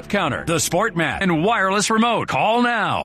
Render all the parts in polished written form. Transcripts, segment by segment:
Tap counter, the sport mat, and wireless remote. Call now.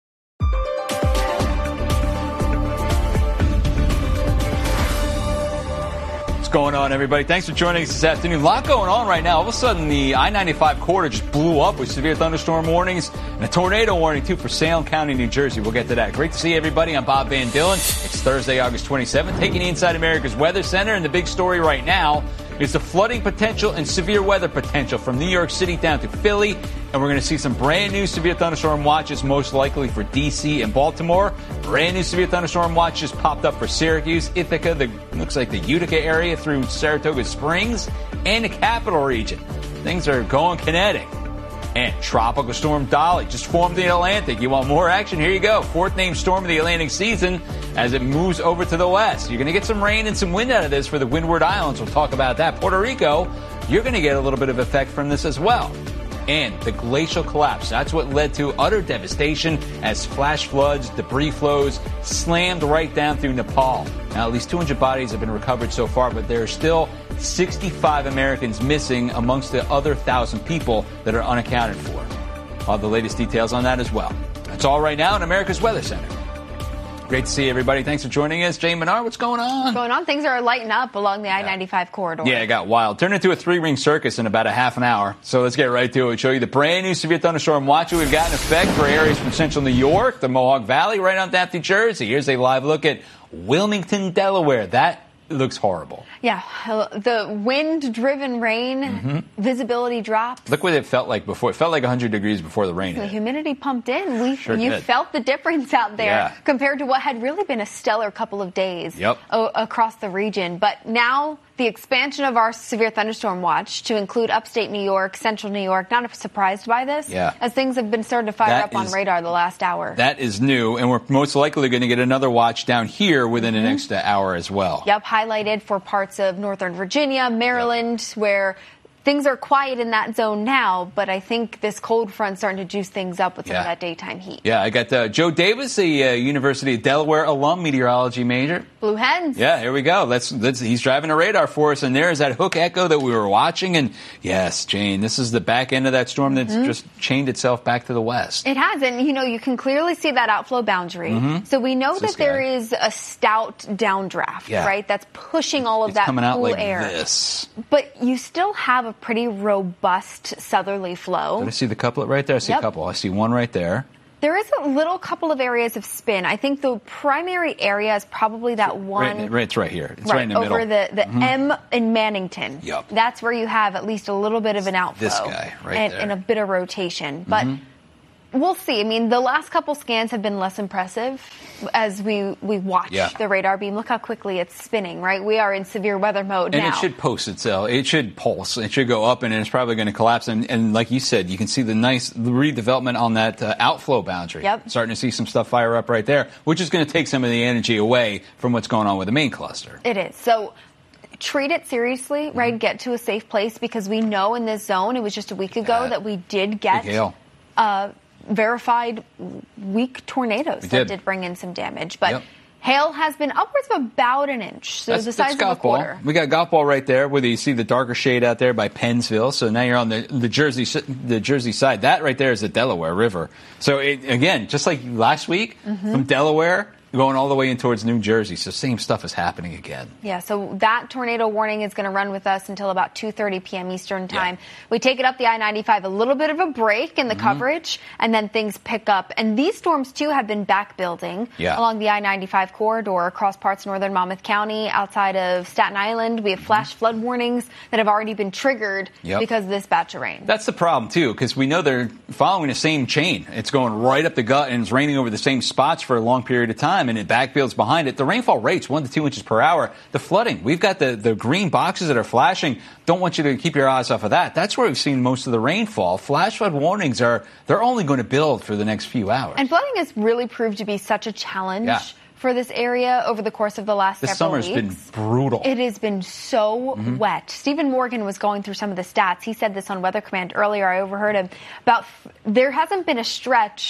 What's going on, everybody? Thanks for joining us this afternoon. A lot going on right now. All of a sudden, the I-95 corridor just blew up with severe thunderstorm warnings and a tornado warning, too, for Salem County, New Jersey. We'll get to that. Great to see everybody. I'm Bob Van Dillen. It's Thursday, August 27th. Taking you inside America's Weather Center, and the big story right now is the flooding potential and severe weather potential from New York City down to Philly. And we're going to see some brand new severe thunderstorm watches, most likely for D.C. and Baltimore. Brand new severe thunderstorm watches popped up for Syracuse, Ithaca, looks like the Utica area through Saratoga Springs, and the Capital Region. Things are going kinetic. And Tropical Storm Dolly just formed in the Atlantic. You want more action? Here you go. Fourth named storm of the Atlantic season as it moves over to the west. You're going to get some rain and some wind out of this for the Windward Islands. We'll talk about that. Puerto Rico, you're going to get a little bit of effect from this as well. And the glacial collapse. That's what led to utter devastation as flash floods, debris flows slammed right down through Nepal. Now, at least 200 bodies have been recovered so far, but there are still 65 Americans missing amongst the other 1,000 people that are unaccounted for. All the latest details on that as well. That's all right now in America's Weather Center. Great to see everybody. Thanks for joining us. Jane Menard, what's going on? Things are lighting up along the I-95 corridor. Yeah, it got wild. Turned into a three-ring circus in about a half an hour. So let's get right to it. Show you the brand new severe thunderstorm watch we've got in effect for areas from central New York, the Mohawk Valley, right on down New Jersey. Here's a live look at Wilmington, Delaware. That looks horrible. Yeah, the wind-driven rain, visibility drops. Look what it felt like before. It felt like 100 degrees before the rain hit. The humidity pumped in. You did. felt the difference out there compared to what had really been a stellar couple of days across the region. But now the expansion of our severe thunderstorm watch to include upstate New York, central New York, not surprised by this, as things have been starting to fire up on radar the last hour. That is new, and we're most likely going to get another watch down here within the next hour as well. Yep, highlighted for parts of northern Virginia, Maryland, where things are quiet in that zone now, but I think this cold front's starting to juice things up with some of that daytime heat. Yeah, I got Joe Davis, the University of Delaware alum, meteorology major. Blue Hens. Yeah, here we go. He's driving a radar for us, and there's that hook echo that we were watching. And yes, Jane, this is the back end of that storm that's just chained itself back to the west. It has, and you can clearly see that outflow boundary. So we know that there is a stout downdraft, right? That's pushing all of that coming out cool like air. This. But you still have a pretty robust southerly flow. Did I see the couplet right there? I see a couple. I see one right there. There is a little couple of areas of spin. I think the primary area is probably that one. It's right here. It's right in the middle. Over the M in Mannington. Yep. That's where you have at least a little bit of an outflow. This guy right there. And a bit of rotation. But we'll see. I mean, the last couple scans have been less impressive as we watch the radar beam. Look how quickly it's spinning, right? We are in severe weather mode now. And it should post itself. It should pulse. It should go up, and it's probably going to collapse. And like you said, you can see the nice redevelopment on that outflow boundary. Yep. Starting to see some stuff fire up right there, which is going to take some of the energy away from what's going on with the main cluster. It is. So treat it seriously, right? Get to a safe place, because we know in this zone, it was just a week ago that we did get verified weak tornadoes that did bring in some damage. But hail has been upwards of about an inch, so the size of a quarter. We got golf ball right there, where you see the darker shade out there by Pennsville. So now you're on the Jersey side. That right there is the Delaware River. So again, just like last week, from Delaware going all the way in towards New Jersey. So same stuff is happening again. Yeah, so that tornado warning is going to run with us until about 2:30 p.m. Eastern time. Yeah. We take it up the I-95, a little bit of a break in the coverage, and then things pick up. And these storms, too, have been back building along the I-95 corridor across parts of northern Monmouth County. Outside of Staten Island, we have flash flood warnings that have already been triggered because of this batch of rain. That's the problem, too, because we know they're following the same chain. It's going right up the gut, and it's raining over the same spots for a long period of time. And it backbuilds behind it. The rainfall rates 1 to 2 inches per hour. The flooding, we've got the green boxes that are flashing. Don't want you to keep your eyes off of that. That's where we've seen most of the rainfall. Flash flood warnings they're only going to build for the next few hours. And flooding has really proved to be such a challenge for this area over the course of the last several weeks. This summer's been brutal. It has been so wet. Stephen Morgan was going through some of the stats. He said this on Weather Command earlier. I overheard him about there hasn't been a stretch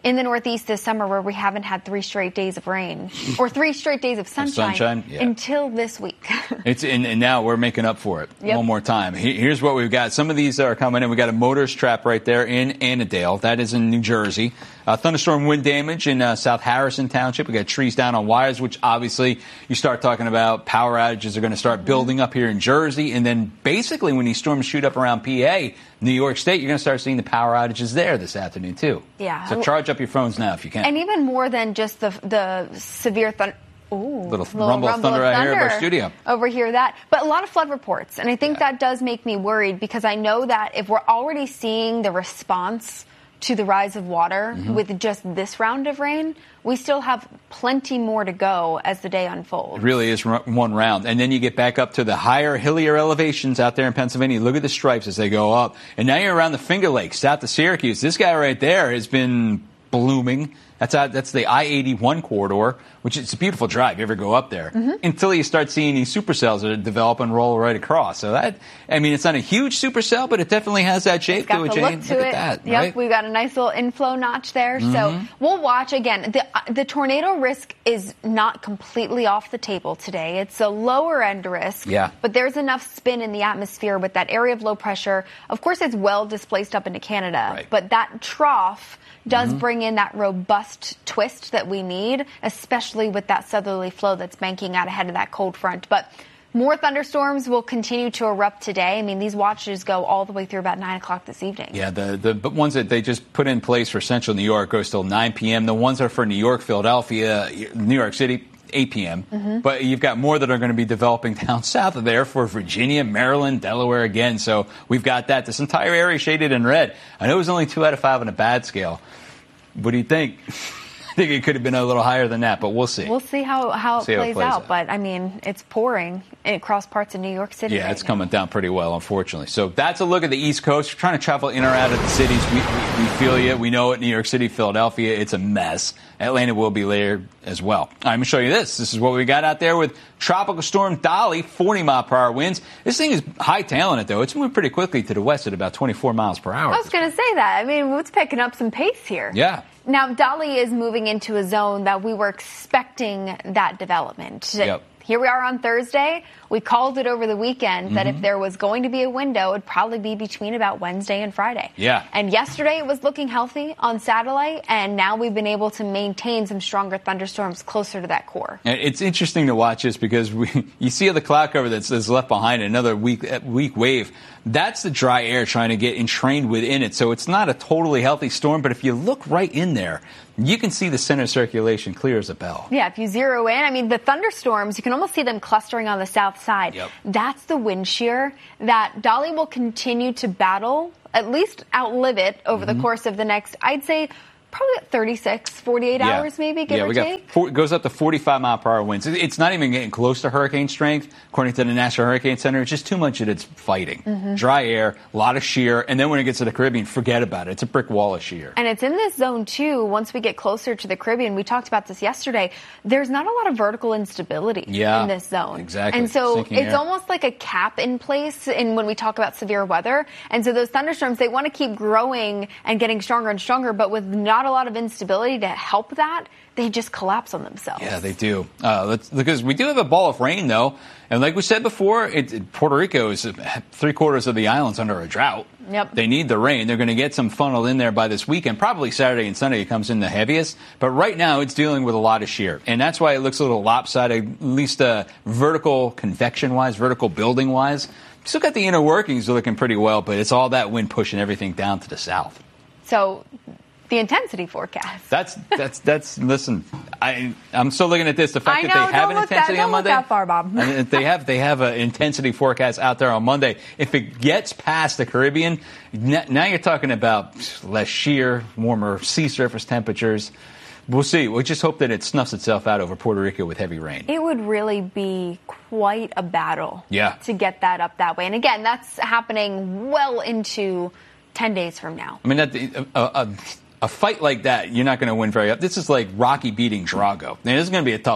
in the Northeast this summer where we haven't had 3 straight days of rain or 3 straight days of sunshine until this week. And now we're making up for it one more time. Here's what we've got. Some of these are coming in. We got a motorist trap right there in Annandale. That is in New Jersey. Thunderstorm wind damage in South Harrison Township. We got trees down on wires, which obviously you start talking about power outages are going to start building up here in Jersey. And then basically when these storms shoot up around PA, New York State, you're going to start seeing the power outages there this afternoon, too. Yeah. So charge up your phones now if you can. And even more than just the severe thunder. Little rumble of thunder out here in our studio. Overhear that. But a lot of flood reports. And I think that does make me worried because I know that if we're already seeing the response to the rise of water with just this round of rain, we still have plenty more to go as the day unfolds. It really is one round. And then you get back up to the higher, hillier elevations out there in Pennsylvania. Look at the stripes as they go up. And now you're around the Finger Lakes, south of Syracuse. This guy right there has been blooming. That's the I-81 corridor, which is a beautiful drive. You ever go up there until you start seeing these supercells that develop and roll right across. So it's not a huge supercell, but it definitely has that shape to it. It's got the look to it. At that, yep, right? We've got a nice little inflow notch there. So we'll watch again. The tornado risk is not completely off the table today. It's a lower end risk. Yeah. But there's enough spin in the atmosphere with that area of low pressure. Of course, it's well displaced up into Canada, right. But that trough does bring in that robust twist that we need, especially with that southerly flow that's banking out ahead of that cold front. But more thunderstorms will continue to erupt today. I mean, these watches go all the way through about 9 o'clock this evening. Yeah, the ones that they just put in place for central New York goes till 9 p.m. The ones that are for New York, Philadelphia, New York City, 8 p.m. But you've got more that are going to be developing down south of there for Virginia, Maryland, Delaware again. So we've got that. This entire area shaded in red. I know it was only 2 out of 5 on a bad scale. What do you think? I think it could have been a little higher than that, but we'll see. We'll see how it plays out. But, I mean, it's pouring across parts of New York City. Yeah, it's coming down pretty well, unfortunately. So that's a look at the East Coast. If you're trying to travel in or out of the cities, we feel you. We know it. New York City, Philadelphia, it's a mess. Atlanta will be later as well. I'm going to show you this. This is what we got out there with Tropical Storm Dolly, 40-mile-per-hour winds. This thing is high-tailing it, though. It's moving pretty quickly to the west at about 24 miles per hour. I was going to say that. I mean, it's picking up some pace here. Yeah. Now, Dolly is moving into a zone that we were expecting that development. Yep. Here we are on Thursday. We called it over the weekend that if there was going to be a window, it would probably be between about Wednesday and Friday. Yeah. And yesterday it was looking healthy on satellite, and now we've been able to maintain some stronger thunderstorms closer to that core. And it's interesting to watch this because you see the cloud cover that's left behind, another weak wave. That's the dry air trying to get entrained within it. So it's not a totally healthy storm, but if you look right in there, you can see the center circulation clear as a bell. Yeah, if you zero in, I mean, the thunderstorms, you can almost see them clustering on the south side. Yep. That's the wind shear that Dolly will continue to battle, at least outlive it over the course of the next, I'd say, probably 36, 48 hours maybe, give or take. It goes up to 45-mile-per-hour winds. It's not even getting close to hurricane strength, according to the National Hurricane Center. It's just too much that it's fighting. Dry air, a lot of shear, and then when it gets to the Caribbean, forget about it. It's a brick wall of shear. And it's in this zone, too, once we get closer to the Caribbean. We talked about this yesterday. There's not a lot of vertical instability in this zone. Exactly. And so Sinking it's air. almost like a cap in place when we talk about severe weather. And so those thunderstorms, they want to keep growing and getting stronger and stronger, but with not a lot of instability to help that, they just collapse on themselves. Yeah, they do. Because we do have a ball of rain, though. And like we said before, Puerto Rico is 3/4 of the island's under a drought. Yep. They need the rain. They're going to get some funneled in there by this weekend. Probably Saturday and Sunday it comes in the heaviest. But right now it's dealing with a lot of shear. And that's why it looks a little lopsided, at least vertical convection-wise, vertical building-wise. Still got the inner workings looking pretty well, but it's all that wind pushing everything down to the south. So the intensity forecast. That's listen, I'm still looking at this. The fact I know, that they have an intensity on Monday. Don't look that far, Bob. And they have an intensity forecast out there on Monday. If it gets past the Caribbean, now you're talking about less shear, warmer sea surface temperatures. We'll see. We'll just hope that it snuffs itself out over Puerto Rico with heavy rain. It would really be quite a battle to get that up that way. And again, that's happening well into 10 days from now. I mean, a fight like that, you're not going to win very up. This is like Rocky beating Drago. This is going to be a tough one.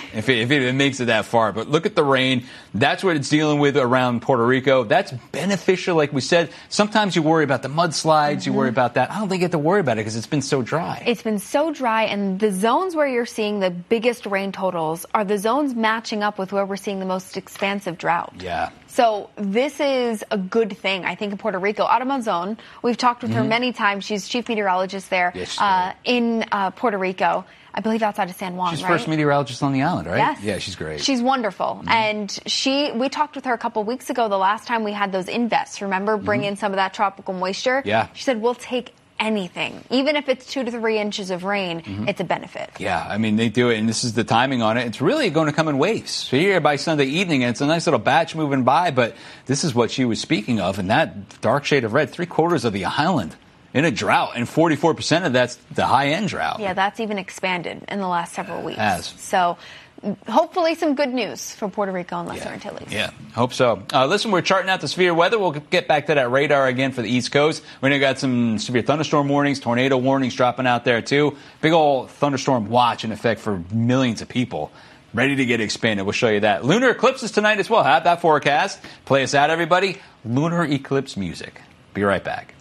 if it makes it that far. But look at the rain. That's what it's dealing with around Puerto Rico. That's beneficial, like we said. Sometimes you worry about the mudslides. You worry about that. I don't think you have to worry about it because it's been so dry. It's been so dry, and the zones where you're seeing the biggest rain totals are the zones matching up with where we're seeing the most expansive drought. Yeah. So this is a good thing, I think, in Puerto Rico. Ada Monzon, we've talked with her many times. She's chief meteorologist there in Puerto Rico. I believe outside of San Juan, She's right? First meteorologist on the island, right? Yes. Yeah, she's great. She's wonderful. And we talked with her a couple of weeks ago, the last time we had those invests. Remember, bring in some of that tropical moisture? Yeah. She said, we'll take anything. Even if it's 2 to 3 inches of rain, it's a benefit. Yeah, I mean, they do it, and this is the timing on it. It's really going to come in waves. So you're here by Sunday evening, and it's a nice little batch moving by, but this is what she was speaking of, and that dark shade of red, 3/4 of the island in a drought, and 44% of that's the high-end drought. Yeah, that's even expanded in the last several weeks. Has. So hopefully some good news for Puerto Rico and Lesser Antilles. Yeah, hope so. Listen, we're charting out the severe weather. We'll get back to that radar again for the East Coast. We know got some severe thunderstorm warnings, tornado warnings dropping out there too. Big old thunderstorm watch in effect for millions of people. Ready to get expanded. We'll show you that. Lunar eclipses tonight as well. Have that forecast. Play us out, everybody. Lunar eclipse music. Be right back.